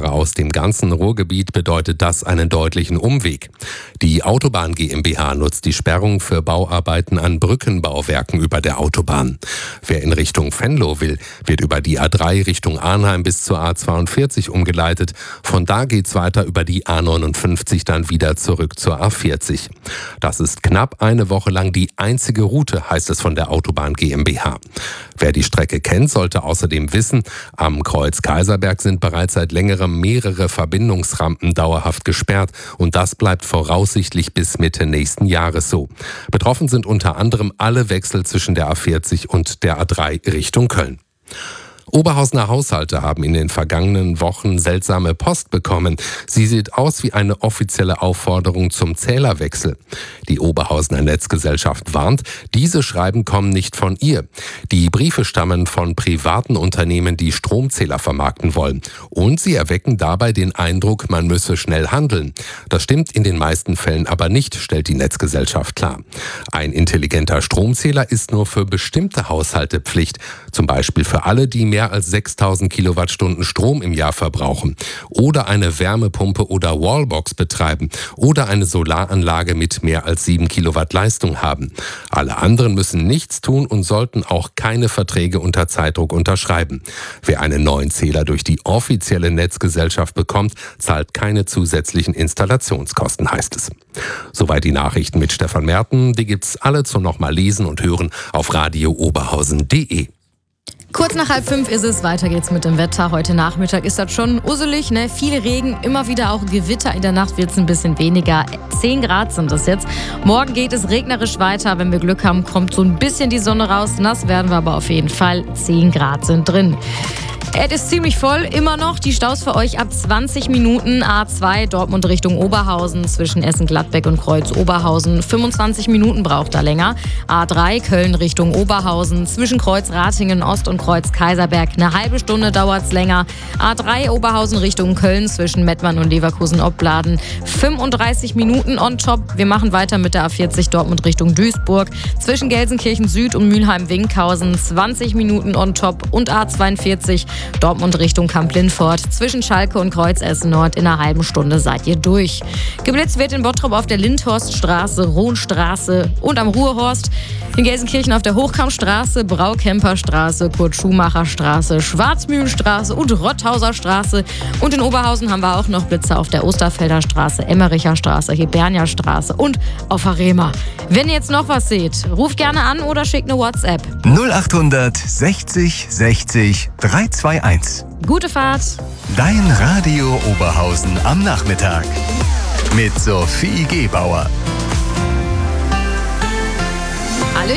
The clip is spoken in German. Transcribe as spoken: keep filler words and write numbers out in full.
fahre aus dem ganzen Ruhrgebiet, bedeutet das einen deutlichen Umweg. Die Autobahn GmbH nutzt die Sperrung für Bauarbeiten an Brückenbauwerken über der Autobahn. Wer in Richtung Venlo will, wird über die A drei Richtung Arnheim bis zur A zweiundvierzig umgeleitet. Von da geht's weiter über die A neunundfünfzig dann wieder zurück zur A vierzig. Das ist knapp eine Woche lang die einzige Route, heißt es von der Autobahn GmbH. Wer die Strecke kennt, sollte außerdem wissen, am Kreuz Kaiserberg sind bereits seit längerem mehrere Verbindungsrampen dauerhaft gesperrt und das bleibt voraussichtlich bis Mitte nächsten Jahres so. Betroffen sind unter anderem alle Wechsel zwischen der A vierzig und der A drei Richtung Köln. Oberhausener Haushalte haben in den vergangenen Wochen seltsame Post bekommen. Sie sieht aus wie eine offizielle Aufforderung zum Zählerwechsel. Die Oberhausener Netzgesellschaft warnt, diese Schreiben kommen nicht von ihr. Die Briefe stammen von privaten Unternehmen, die Stromzähler vermarkten wollen. Und sie erwecken dabei den Eindruck, man müsse schnell handeln. Das stimmt in den meisten Fällen aber nicht, stellt die Netzgesellschaft klar. Ein intelligenter Stromzähler ist nur für bestimmte Haushalte Pflicht. Zum Beispiel für alle, die mehr als sechstausend Kilowattstunden Strom im Jahr verbrauchen oder eine Wärmepumpe oder Wallbox betreiben oder eine Solaranlage mit mehr als sieben Kilowatt Leistung haben. Alle anderen müssen nichts tun und sollten auch keine Verträge unter Zeitdruck unterschreiben. Wer einen neuen Zähler durch die offizielle Netzgesellschaft bekommt, zahlt keine zusätzlichen Installationskosten, heißt es. Soweit die Nachrichten mit Stefan Merten. Die gibt's alle zum nochmal lesen und hören auf radio oberhausen punkt de. Kurz nach halb fünf ist es, weiter geht's mit dem Wetter. Heute Nachmittag ist das schon usselig, ne? Viel Regen, immer wieder auch Gewitter. In der Nacht wird's ein bisschen weniger. zehn Grad sind es jetzt. Morgen geht es regnerisch weiter. Wenn wir Glück haben, kommt so ein bisschen die Sonne raus. Nass werden wir aber auf jeden Fall. zehn Grad sind drin. Es ist ziemlich voll, immer noch. Die Staus für euch ab zwanzig Minuten. A zwei Dortmund Richtung Oberhausen zwischen Essen-Gladbeck und Kreuz-Oberhausen. fünfundzwanzig Minuten braucht er länger. A drei Köln Richtung Oberhausen zwischen Kreuz-Ratingen Ost und Kreuz-Kaiserberg. Eine halbe Stunde dauert's länger. A drei Oberhausen Richtung Köln zwischen Mettmann und Leverkusen-Opladen. fünfunddreißig Minuten on top. Wir machen weiter mit der A vierzig Dortmund Richtung Duisburg. Zwischen Gelsenkirchen Süd und Mülheim-Winkhausen. zwanzig Minuten on top. Und A zweiundvierzig Dortmund Richtung Kamp-Lindfort. Zwischen Schalke und Kreuz Essen Nord in einer halben Stunde seid ihr durch. Geblitzt wird in Bottrop auf der Lindhorststraße, Rohnstraße und am Ruhrhorst. In Gelsenkirchen auf der Hochkammstraße, Braukemperstraße, Kurt-Schumacher-Straße, Schwarzmühlenstraße und Rotthauser Straße. Und in Oberhausen haben wir auch noch Blitze auf der Osterfelder Straße, Emmericher Straße, Hibernia Straße und auf Harema. Wenn ihr jetzt noch was seht, ruft gerne an oder schickt eine WhatsApp. null achthundert sechzig sechzig dreihunderteinundzwanzig. Gute Fahrt. Dein Radio Oberhausen am Nachmittag mit Sophie Gebauer.